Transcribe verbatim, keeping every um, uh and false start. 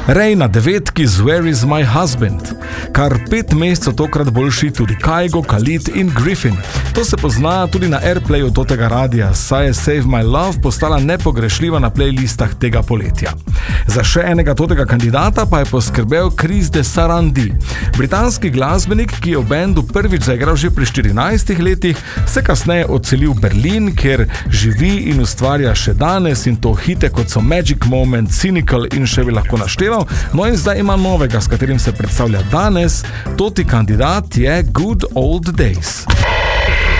Ray na devetki z Where is my husband? Kar pet mesecev tokrat boljši tudi Kygo, Khalid in Griffin. To se pozna tudi na Airplayu totega radija, saj je Save My Love postala nepogrešljiva na playlistah tega poletja. Za še enega totega kandidata pa je poskrbel Chris de Sarandi. Britanski glasbenik, ki je v bendu prvič zaigral že pri štirinajstih letih, se kasneje odselil v Berlin, kjer živi in ustvarja še danes, in to hite kot so Magic Moment, Cynical in še bi lahko našteval. No in zdaj ima novega, s katerim se predstavlja danes. Toti kandidat je Good Old Days.